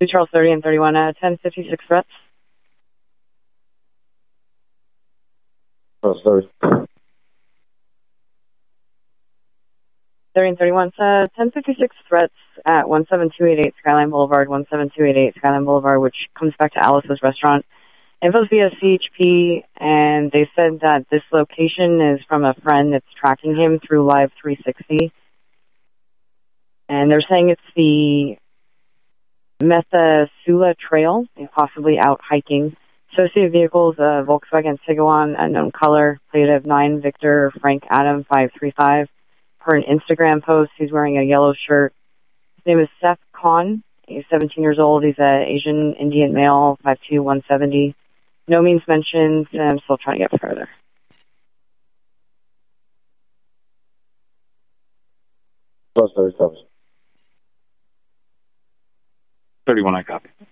Charles 30 and 31, 1056 threats. Charles 30. 30 and 31, 1056 threats at 17288 Skyline Boulevard, 17288 Skyline Boulevard, which comes back to Alice's restaurant. Info's via CHP, and they said that this location is from a friend that's tracking him through Live 360. And they're saying it's the Methasula Trail, possibly out hiking. Associated vehicles, Volkswagen Tiguan, unknown color, plate of 9 Victor Frank Adam 535. Per an Instagram post, he's wearing a yellow shirt. His name is Seth Khan. He's 17 years old. He's an Asian Indian male, 5'2", 170. No means mentioned, and I'm still trying to get further. Plus 30 covers. 31, I copy.